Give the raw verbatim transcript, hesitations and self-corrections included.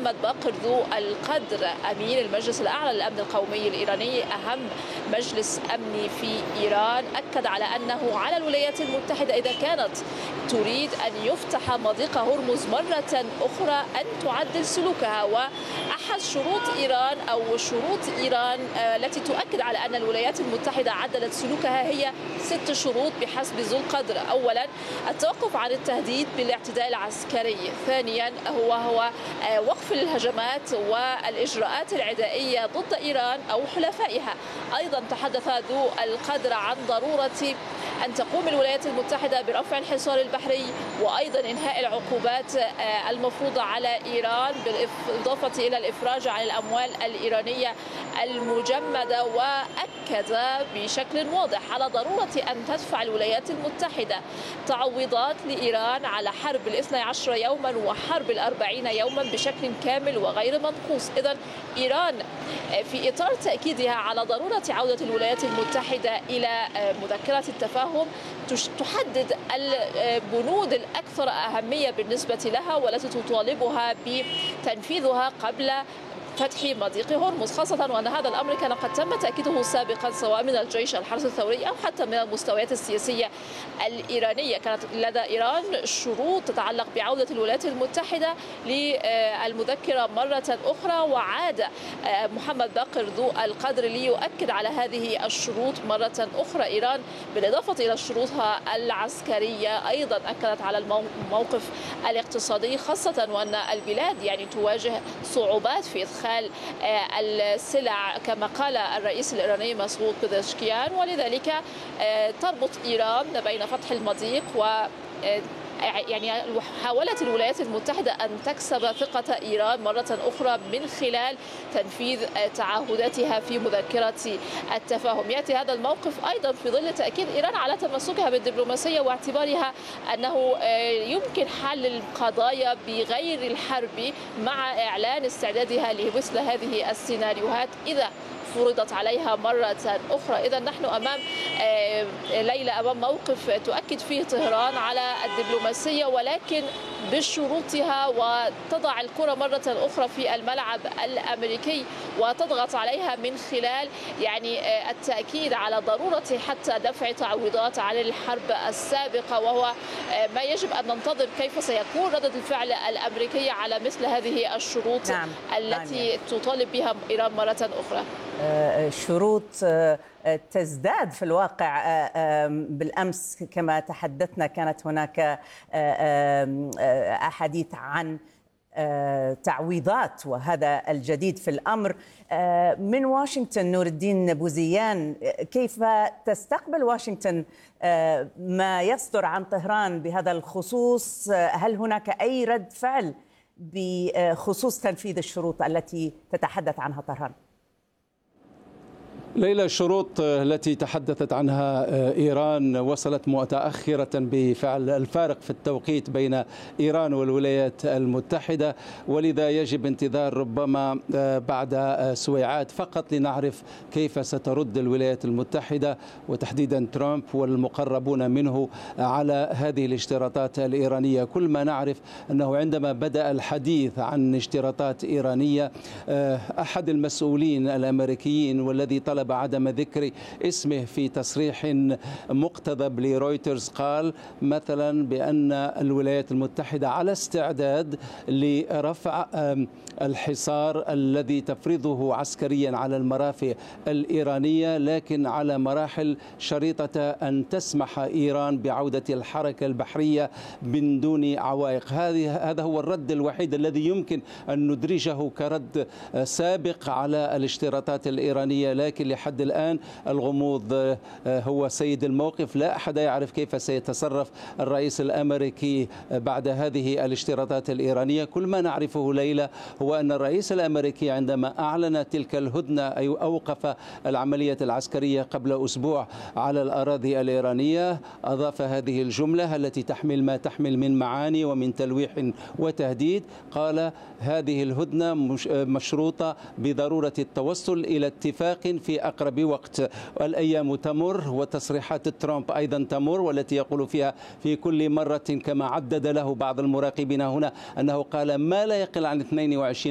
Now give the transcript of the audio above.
محمد باقر ذو القدر أمين المجلس الأعلى للأمن القومي الإيراني أهم مجلس أمني في إيران أكد على أنه على الولايات المتحدة إذا كانت تريد أن يفتح مضيق هرمز مرة أخرى أن تعدل سلوكها. وأحد شروط إيران أو شروط إيران التي تؤكد على أن الولايات المتحدة عدلت سلوكها هي ست شروط بحسب ذو القدر. أولا التوقف عن التهديد بالاعتداء العسكري. ثانيا هو هو وقف الهجمات والإجراءات العدائية ضد إيران أو حلفائها. أيضا تحدث ذو القدر عن ضرورة أن تقوم الولايات المتحدة برفع الحصار البحري وأيضا إنهاء العقوبات المفروضة على إيران بالإضافة إلى الإفراج عن الأموال الإيرانية المجمدة. وأكد بشكل واضح على ضرورة أن تدفع الولايات المتحدة تعويضات لإيران على حرب الاثني عشر يوما وحرب الأربعين يوما بشكل كامل وغير منقوص. إذن إيران في إطار تأكيدها على ضرورة عودة الولايات المتحدة إلى مذكرة التفاهم تحدد البنود الأكثر أهمية بالنسبة لها والتي تطالبها بتنفيذها قبل فتح مضيق هرمز، خاصة وأن هذا الأمر كان قد تم تأكيده سابقا سواء من الجيش الحرس الثوري أو حتى من المستويات السياسية الإيرانية. كانت لدى إيران شروط تتعلق بعودة الولايات المتحدة للمذكرة مرة أخرى، وعاد محمد باقر ذو القدر ليؤكد على هذه الشروط مرة أخرى. إيران بالإضافة إلى شروطها العسكرية أيضا أكدت على الموقف الاقتصادي، خاصة وأن البلاد يعني تواجه صعوبات في إدخال السلع كما قال الرئيس الإيراني مسعود بزشكيان، ولذلك تربط إيران بين فتح المضيق و يعني حاولت الولايات المتحدة أن تكسب ثقة إيران مرة أخرى من خلال تنفيذ تعهداتها في مذكرة التفاهم. يأتي هذا الموقف أيضا في ظل تأكيد إيران على تمسكها بالدبلوماسية واعتبارها أنه يمكن حل القضايا بغير الحرب مع إعلان استعدادها لمثل هذه السيناريوهات إذا فرضت عليها مرة أخرى. إذا نحن أمام ليلى أمام موقف تؤكد فيه طهران على الدبلوماسية ولكن بشروطها، وتضع الكرة مرة أخرى في الملعب الأمريكي وتضغط عليها من خلال يعني التأكيد على ضرورة حتى دفع تعويضات عن الحرب السابقة، وهو ما يجب أن ننتظر كيف سيكون ردة الفعل الأمريكية على مثل هذه الشروط نعم. التي نعم. تطالب بها إيران مرة أخرى. شروط تزداد في الواقع. بالأمس كما تحدثنا كانت هناك أحاديث عن تعويضات، وهذا الجديد في الأمر. من واشنطن نور الدين بوزيان، كيف تستقبل واشنطن ما يصدر عن طهران بهذا الخصوص؟ هل هناك أي رد فعل بخصوص تنفيذ الشروط التي تتحدث عنها طهران؟ ليلى، الشروط التي تحدثت عنها إيران وصلت متأخرة بفعل الفارق في التوقيت بين إيران والولايات المتحدة، ولذا يجب انتظار ربما بعد سويعات فقط لنعرف كيف سترد الولايات المتحدة وتحديدا ترامب والمقربون منه على هذه الاشتراطات الإيرانية. كل ما نعرف أنه عندما بدأ الحديث عن اشتراطات إيرانية أحد المسؤولين الأمريكيين والذي طلب عدم ذكر اسمه في تصريح مقتضب لرويترز قال مثلا بأن الولايات المتحدة على استعداد لرفع الحصار الذي تفرضه عسكريا على المرافق الإيرانية، لكن على مراحل شريطة أن تسمح إيران بعودة الحركة البحرية من دون عوائق. هذه هذا هو الرد الوحيد الذي يمكن أن ندرجه كرد سابق على الاشتراطات الإيرانية، لكن لحد الآن الغموض هو سيد الموقف. لا أحد يعرف كيف سيتصرف الرئيس الأمريكي بعد هذه الاشتراطات الإيرانية. كل ما نعرفه ليلى هو أن الرئيس الأمريكي عندما أعلن تلك الهدنة أي أوقف العملية العسكرية قبل أسبوع على الأراضي الإيرانية أضاف هذه الجملة التي تحمل ما تحمل من معاني ومن تلويح وتهديد. قال هذه الهدنة مشروطة بضرورة التوصل إلى اتفاق في أقرب وقت. الأيام تمر وتصريحات ترامب أيضا تمر، والتي يقول فيها في كل مرة كما عدد له بعض المراقبين هنا أنه قال ما لا يقل عن اثنين وعشرين